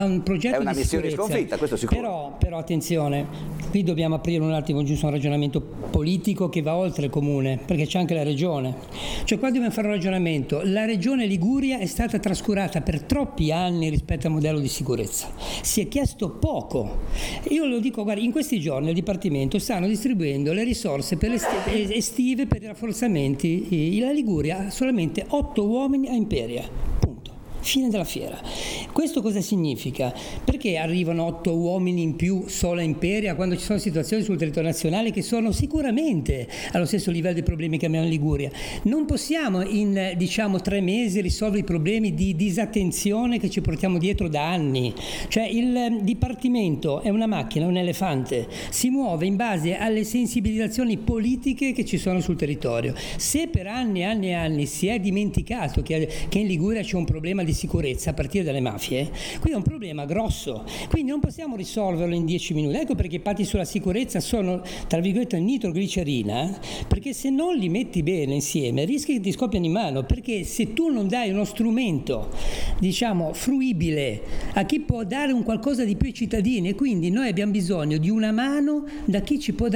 un progetto è una di missione sicurezza. sconfitta, questo sicuro. Però attenzione, qui dobbiamo aprire un attimo giusto un ragionamento politico che va oltre il comune, perché c'è anche la regione. Cioè qua dobbiamo fare un ragionamento. La regione Liguria è stata trascurata per troppi anni rispetto al modello di sicurezza. Si è chiesto poco. Io lo dico, guarda, in questi giorni al Dipartimento stanno distribuendo le risorse per le estive per i rafforzamenti. La Liguria ha solamente 8 uomini a Imperia. Fine della fiera. Questo cosa significa? Perché arrivano 8 uomini in più solo a Imperia quando ci sono situazioni sul territorio nazionale che sono sicuramente allo stesso livello dei problemi che abbiamo in Liguria? Non possiamo in 3 mesi risolvere i problemi di disattenzione che ci portiamo dietro da anni. Cioè il Dipartimento è una macchina, un elefante, si muove in base alle sensibilizzazioni politiche che ci sono sul territorio. Se per anni e anni si è dimenticato che in Liguria c'è un problema di sicurezza a partire dalle mafie, qui è un problema grosso, quindi non possiamo risolverlo in 10 minuti. Ecco perché i patti sulla sicurezza sono, tra virgolette, nitroglicerina, perché se non li metti bene insieme rischi che ti scoppiano in mano, perché se tu non dai uno strumento fruibile a chi può dare un qualcosa di più ai cittadini, e quindi noi abbiamo bisogno di una mano da chi ci può dare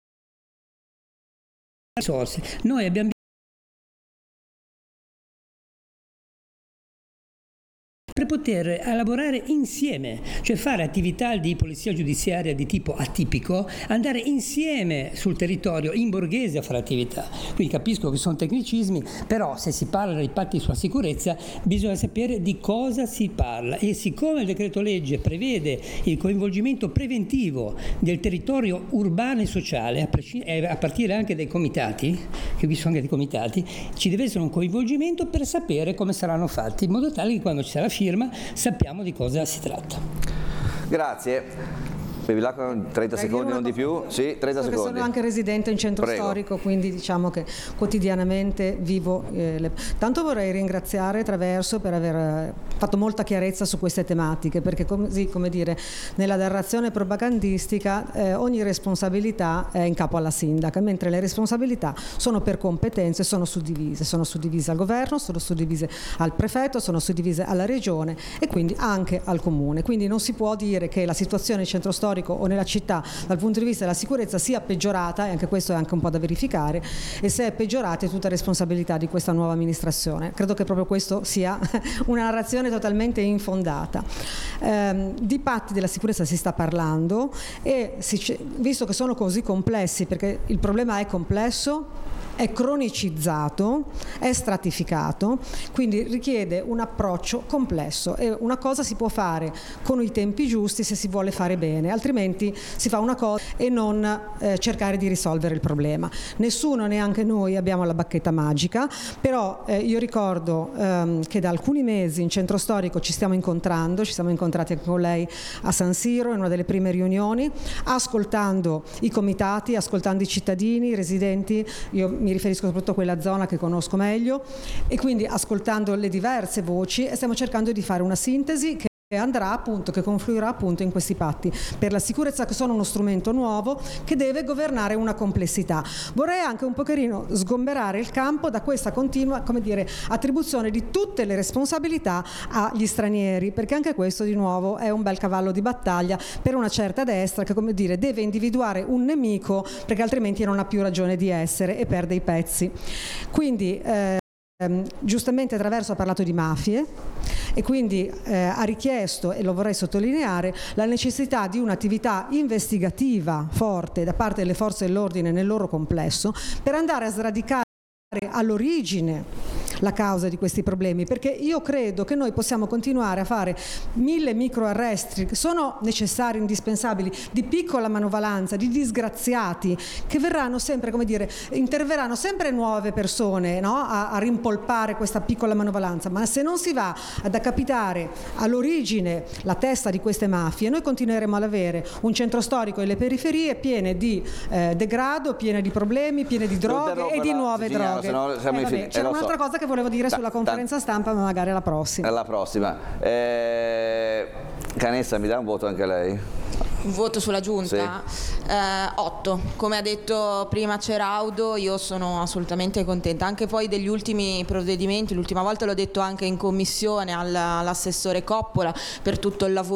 risorse, noi abbiamo per poter lavorare insieme, cioè fare attività di polizia giudiziaria di tipo atipico, andare insieme sul territorio in borghese a fare attività. Quindi capisco che sono tecnicismi, però se si parla dei patti sulla sicurezza bisogna sapere di cosa si parla, e siccome il decreto legge prevede il coinvolgimento preventivo del territorio urbano e sociale, a partire anche dai comitati, che vi sono anche dei comitati, ci deve essere un coinvolgimento per sapere come saranno fatti, in modo tale che quando ci sarà firma sappiamo di cosa si tratta. Grazie. Bevi l'acqua, 30 secondi, non di più? Sì, 30 secondi. Sono anche residente in centro storico, quindi diciamo che quotidianamente vivo. Tanto vorrei ringraziare Traverso per aver fatto molta chiarezza su queste tematiche, perché così, come dire, nella narrazione propagandistica ogni responsabilità è in capo alla sindaca, mentre le responsabilità sono per competenze, sono suddivise al governo, sono suddivise al prefetto, sono suddivise alla regione e quindi anche al comune. Quindi non si può dire che la situazione in centro storico o nella città dal punto di vista della sicurezza sia peggiorata, e anche questo è anche un po' da verificare, e se è peggiorata è tutta responsabilità di questa nuova amministrazione. Credo che proprio questo sia una narrazione totalmente infondata. Di patti della sicurezza si sta parlando e visto che sono così complessi, perché il problema è complesso, è cronicizzato, è stratificato, quindi richiede un approccio complesso, e una cosa si può fare con i tempi giusti se si vuole fare bene, altrimenti si fa una cosa e non cercare di risolvere il problema. Nessuno, neanche noi, abbiamo la bacchetta magica, però io ricordo che da alcuni mesi in centro storico ci siamo incontrati anche con lei a San Siro in una delle prime riunioni, ascoltando i comitati, ascoltando i cittadini, i residenti. Io mi riferisco soprattutto a quella zona che conosco meglio, e quindi ascoltando le diverse voci, e stiamo cercando di fare una sintesi che confluirà appunto in questi patti per la sicurezza, che sono uno strumento nuovo che deve governare una complessità. Vorrei anche un pocherino sgomberare il campo da questa continua, attribuzione di tutte le responsabilità agli stranieri, perché anche questo di nuovo è un bel cavallo di battaglia per una certa destra che, deve individuare un nemico, perché altrimenti non ha più ragione di essere e perde i pezzi. Quindi giustamente Traverso ha parlato di mafie e quindi ha richiesto, e lo vorrei sottolineare, la necessità di un'attività investigativa forte da parte delle forze dell'ordine nel loro complesso, per andare a sradicare all'origine la causa di questi problemi, perché io credo che noi possiamo continuare a fare 1000 microarresti che sono necessari, indispensabili, di piccola manovalanza, di disgraziati che verranno sempre, interverranno sempre nuove persone, no? a rimpolpare questa piccola manovalanza, ma se non si va ad accapitare all'origine la testa di queste mafie, noi continueremo ad avere un centro storico e le periferie piene di degrado, piene di problemi, piene di droghe e di nuove droghe. C'era un'altra cosa che volevo dire sulla conferenza stampa, ma magari alla prossima. Alla prossima. Canessa, mi dà un voto anche lei? Un voto sulla giunta? Sì. 8. Come ha detto prima Ceraudo, io sono assolutamente contenta anche poi degli ultimi provvedimenti. L'ultima volta l'ho detto anche in commissione all'assessore Coppola, per tutto il lavoro